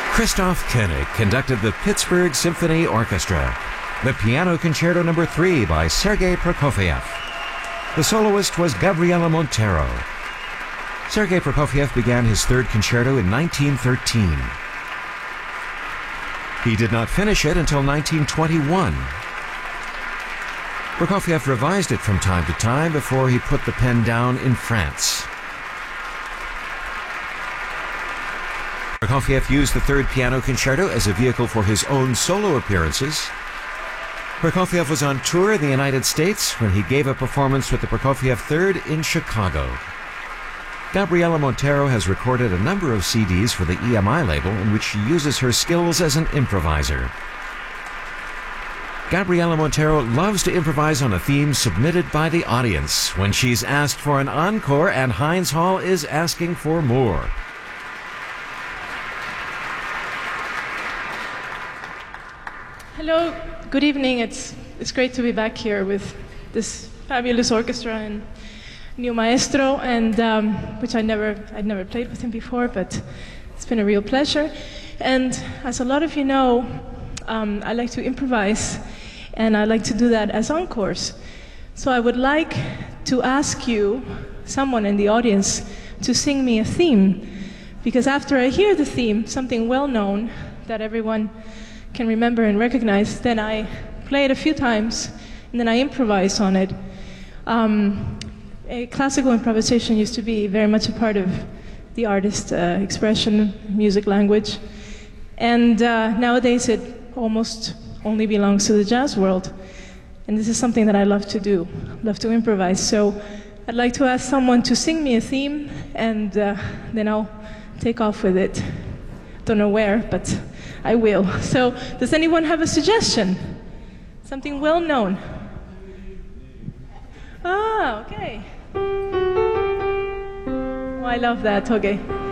Christoph Koenig conducted the Pittsburgh Symphony Orchestra, the Piano Concerto No. 3 by Sergei Prokofiev. The soloist was Gabriela Montero. Sergei Prokofiev began his third concerto in 1913. He did not finish it until 1921. Prokofiev revised it from time to time before he put the pen down in France. Prokofiev used the third piano concerto as a vehicle for his own solo appearances. Prokofiev was on tour in the United States when he gave a performance with the Prokofiev Third in Chicago. Gabriela Montero has recorded a number of CDs for the EMI label in which she uses her skills as an improviser. Gabriela Montero loves to improvise on a theme submitted by the audience when she's asked for an encore and Heinz Hall is asking for more. Hello, good evening. It's great to be back here with this fabulous orchestra and new maestro, and which I'd never played with him before, but it's been a real pleasure. And as a lot of you know, I like to improvise, and I like to do that as encores. So I would like to ask you, someone in the audience, to sing me a theme, because after I hear the theme, something well known that everyone can remember and recognize, then I play it a few times, and then I improvise on it. Classical improvisation used to be very much a part of the artist's expression, music language, and nowadays it almost only belongs to the jazz world. And this is something that I love to do, love to improvise. So I'd like to ask someone to sing me a theme, and then I'll take off with it. Don't know where, but I will. So, does anyone have a suggestion? Something well known? Ah, okay. Oh, I love that. Okay.